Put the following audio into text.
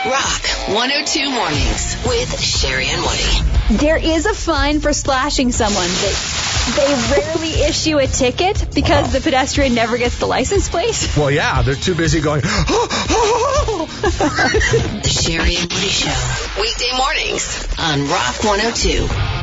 Rock 102 Mornings with Sherry and Woody. There is a fine for slashing someone. They rarely issue a ticket because the pedestrian never gets the license plate. Well, yeah, they're too busy going, The Sherry and Woody Show. Weekday mornings on Rock 102.